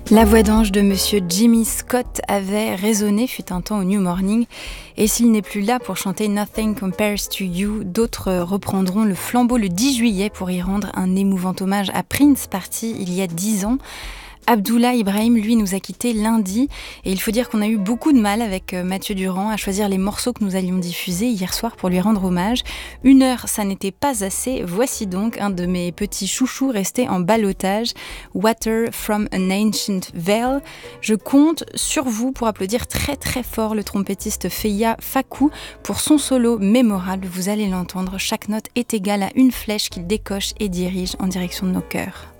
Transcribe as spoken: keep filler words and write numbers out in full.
La voix d'ange de Monsieur Jimmy Scott avait résonné fut un temps au New Morning, et s'il n'est plus là pour chanter Nothing Compares to You, d'autres reprendront le flambeau le dix juillet pour y rendre un émouvant hommage à Prince, parti il y a dix ans. Abdullah Ibrahim, lui, nous a quittés lundi, et il faut dire qu'on a eu beaucoup de mal avec Mathieu Durand à choisir les morceaux que nous allions diffuser hier soir pour lui rendre hommage. Une heure, ça n'était pas assez. Voici donc un de mes petits chouchous restés en ballottage, Water from an Ancient Veil. Je compte sur vous pour applaudir très très fort le trompettiste Feya Fakou pour son solo mémorable. Vous allez l'entendre, chaque note est égale à une flèche qu'il décoche et dirige en direction de nos cœurs.